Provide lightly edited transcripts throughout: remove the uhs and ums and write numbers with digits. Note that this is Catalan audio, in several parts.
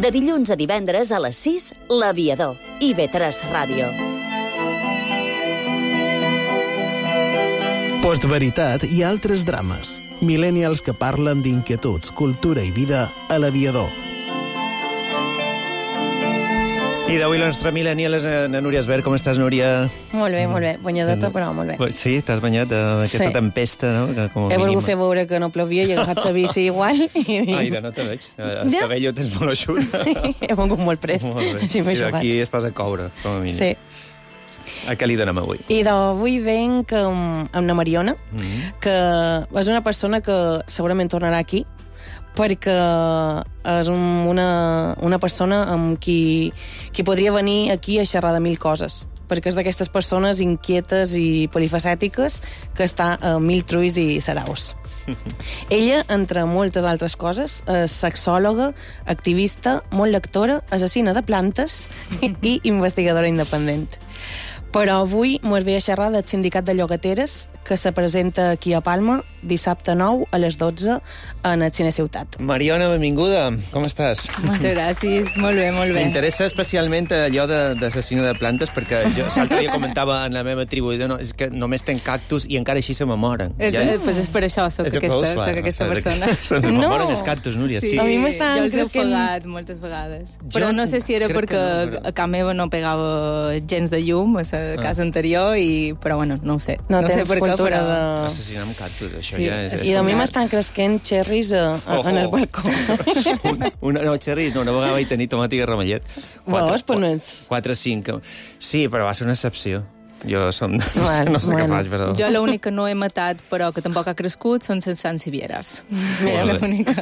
De dilluns a divendres a les 6, L'Aviador. IB3 Ràdio. Postveritat i altres drames. Millennials que parlen d'inquietuds, cultura i vida a L'Aviador. I d'avui la nostra millennial és la Núria Esbert. Com estàs, Núria? Molt bé. Banyadeta, però molt bé. Sí, t'has banyat d'aquesta tempesta, no? He volgut fer veure que no plovia i he agafat la bici igual. Aida, no te veig. El cabell ho tens molt eixut. He vengut molt prest. Així m'he jugat. I aquí estàs a coure, com a mínim. Sí. A què li donem avui? I d'avui venc amb la Mariona, que és una persona que segurament tornarà aquí, perquè és una persona amb qui podria venir aquí a xerrar de 1000 coses, perquè és d'aquestes persones inquietes i polifacètiques que està a 1000 trulls i saraus. Ella, entre moltes altres coses, és sexòloga, activista, molt lectora, assassina de plantes i investigadora independent. Però avui mos ve a xerrar del Sindicat de Llogateres, que se presenta aquí a Palma dissabte 9 a les 12 en el Cine Ciutat. Mariona, benvinguda. Com estàs? Moltes gràcies. Molt bé. M'interessa especialment allò d'assassino de plantes, perquè jo l'altre dia comentava en la meva tribu, no, és que només tenc cactus i encara així se m'amoren. Pues és per això, soc aquesta persona. Se m'amoren els cactus, Núria, sí. A mi m'estan jo els he ofegat moltes vegades. Però no sé si era perquè a casa meva no pegava gens de llum a la casa anterior, però bueno, no ho sé. No sé per què, però... Assassinar amb cactus, això sí, ja és... I a mi m'estan cresquent xerris en el balcó. No, xerris, no, una vegada vaig tenir tomàtica i ramellet. Veus, però no ets... 4 o 5. Sí, però va ser una excepció. Jo no sé què faig, però... Jo l'únic que no he matat, però que tampoc ha crescut, són les sansivieres. És l'única.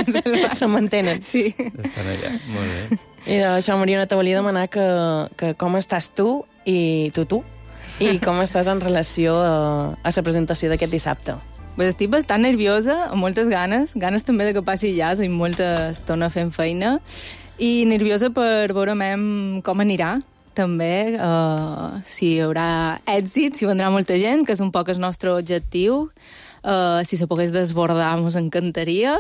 Se mantenen. Sí. Estan allà, molt bé. I d'això, Mariona, te volia demanar que com estàs tu i tu, i com estàs en relació a la presentació d'aquest dissabte. Pues estic bastant nerviosa, amb moltes ganes també de que passi ja, tinc molta estona fent feina, i nerviosa per veure com anirà, també, si hi haurà èxit, si vendrà molta gent, que és un poc el nostre objectiu. Si se pogués desbordar, mos encantaria.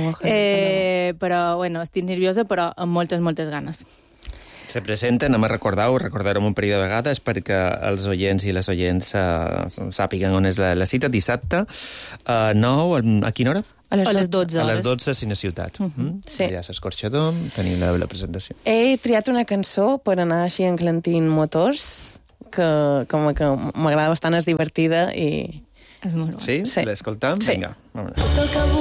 Però, bueno, estic nerviosa, però amb moltes ganes. Se presenten, anem a recordar-ho, recordarem un parell de vegades perquè els oients i les oients sàpiguen on és la cita. Dissabte, 9, a quina hora? A les 12 hores. A les 12 a Cine Ciutat. Sí. Allà a l'Escorxador, tenim la presentació. He triat una cançó per anar així enclentint motors, que m'agrada bastant, és divertida i... És molt bo. Sí? Sí. L'escoltam? Sí. Vinga, vámonos.